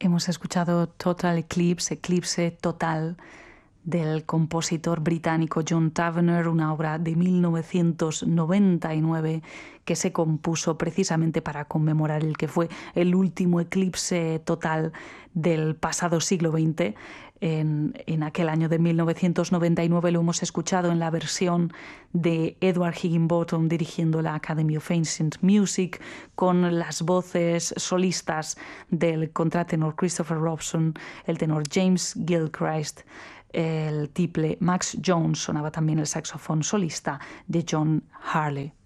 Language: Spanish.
Hemos escuchado Total Eclipse, Eclipse Total, del compositor británico John Tavener, una obra de 1999 que se compuso precisamente para conmemorar el que fue el último eclipse total del pasado siglo XX. En aquel año de 1999 lo hemos escuchado en la versión de Edward Higginbotham dirigiendo la Academy of Ancient Music, con las voces solistas del contratenor Christopher Robson, el tenor James Gilchrist, el tiple Max Jones, sonaba también el saxofón solista de John Harley.